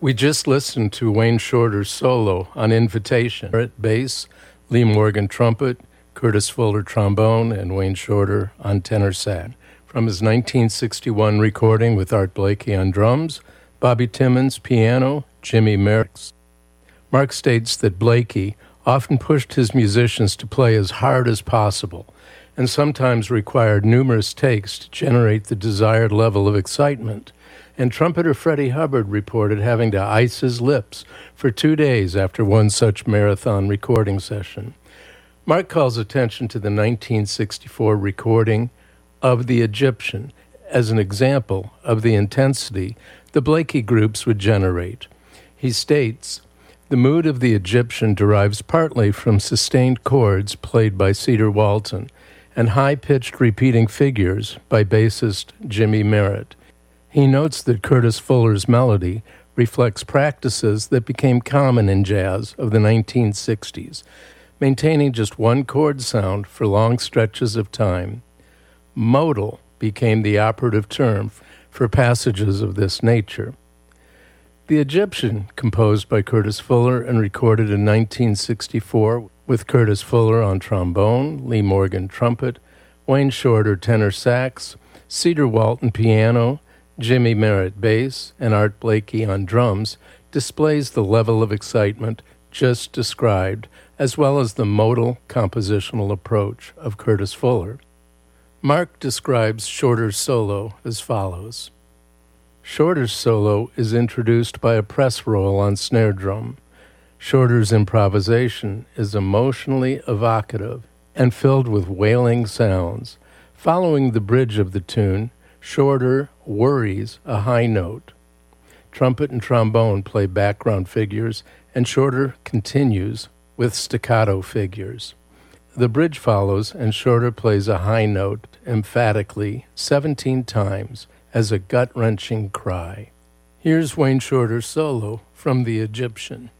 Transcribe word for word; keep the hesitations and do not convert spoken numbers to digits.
We just listened to Wayne Shorter's solo on Invitation at bass, Lee Morgan trumpet, Curtis Fuller trombone, and Wayne Shorter on tenor sax. From his nineteen sixty-one recording with Art Blakey on drums, Bobby Timmons piano, Jimmy Merrick. Mark states that Blakey often pushed his musicians to play as hard as possible and sometimes required numerous takes to generate the desired level of excitement. And trumpeter Freddie Hubbard reported having to ice his lips for two days after one such marathon recording session. Mark calls attention to the nineteen sixty-four recording of The Egyptian as an example of the intensity the Blakey groups would generate. He states, "The mood of The Egyptian derives partly from sustained chords played by Cedar Walton and high-pitched repeating figures by bassist Jimmy Merritt. He notes that Curtis Fuller's melody reflects practices that became common in jazz of the nineteen sixties, maintaining just one chord sound for long stretches of time. Modal became the operative term for passages of this nature." The Egyptian, composed by Curtis Fuller and recorded in nineteen sixty-four with Curtis Fuller on trombone, Lee Morgan trumpet, Wayne Shorter tenor sax, Cedar Walton piano, Jimmy Merritt bass, and Art Blakey on drums, displays the level of excitement just described, as well as the modal compositional approach of Curtis Fuller. Mark describes Shorter's solo as follows. Shorter's solo is introduced by a press roll on snare drum. Shorter's improvisation is emotionally evocative and filled with wailing sounds. Following the bridge of the tune, Shorter worries a high note. Trumpet and trombone play background figures, and Shorter continues with staccato figures. The bridge follows, and Shorter plays a high note emphatically seventeen times as a gut-wrenching cry. Here's Wayne Shorter's solo from The Egyptian.